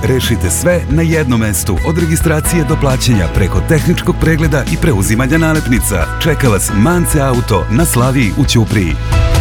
Rešite sve na jednom mestu, od registracije do plaćanja preko tehničkog pregleda i preuzimanja nalepnica. Čeka vas Mance Auto na Slaviji u Ćupriji.